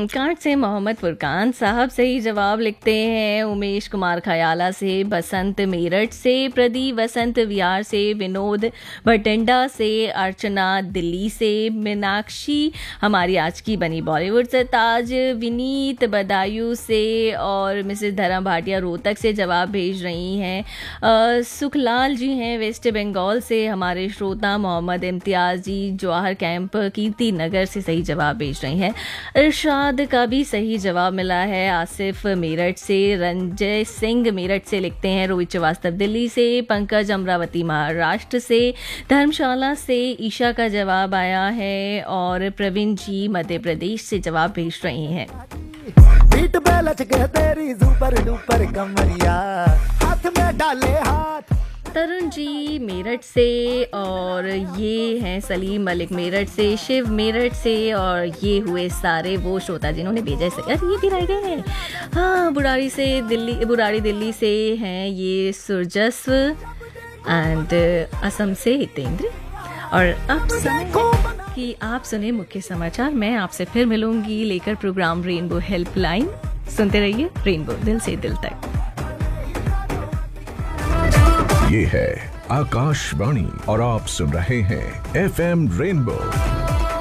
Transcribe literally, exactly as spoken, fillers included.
Hmm can't say Mohammad Furqan साहब सही जवाब लिखते हैं। उमेश कुमार खयाला से, बसंत मेरठ से, प्रदीप वसंत विहार से, विनोद भटिंडा से, अर्चना दिल्ली से, मीनाक्षी हमारी आज की बनी बॉलीवुड से ताज, विनीत बदायूं से और मिसेस धर्म भाटिया रोहतक से जवाब भेज रही हैं। अ, सुखलाल जी हैं वेस्ट बंगाल से हमारे श्रोता। मोहम्मद इम्तियाज जी जवाहर कैंप कीर्ति नगर से सही जवाब भेज रही हैं। इरशाद का भी सही जवाब मिला है। आसिफ मेरठ से, रंजय सिंह मेरठ से लिखते हैं। रोहित श्रीवास्तव दिल्ली से, पंकज अमरावती महाराष्ट्र से, धर्मशाला से ईशा का जवाब आया है और प्रवीण जी मध्य प्रदेश से जवाब भेज रहे हैं। बीट पे लच के तेरी सुपर डुपर कमरिया, हाथ में डाले हाथ। तरुण जी मेरठ से और ये हैं सलीम मलिक मेरठ से, शिव मेरठ से और ये हुए सारे वो श्रोता जिन्होंने भेजा है। अरे ये भी रह गए हैं। हाँ, बुराड़ी से दिल्ली बुराड़ी दिल्ली से हैं ये सुरजस्व एंड असम से हितेंद्र। और अब समय कि आप सुने मुख्य समाचार। मैं आपसे फिर मिलूंगी लेकर प्रोग्राम रेनबो हेल्पलाइन। सुनते रहिए रेनबो, दिल से दिल तक। ये है आकाशवाणी और आप सुन रहे हैं एफ एम रेनबो।